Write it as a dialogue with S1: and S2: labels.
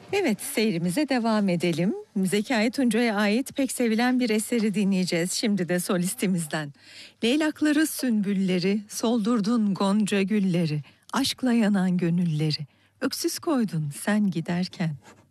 S1: Evet, seyrimize devam edelim. Zekai Tuncay'a ait pek sevilen bir eseri dinleyeceğiz şimdi de solistimizden. Leylakları sünbülleri, soldurdun gonca gülleri, aşkla yanan gönülleri, öksüz koydun sen giderken.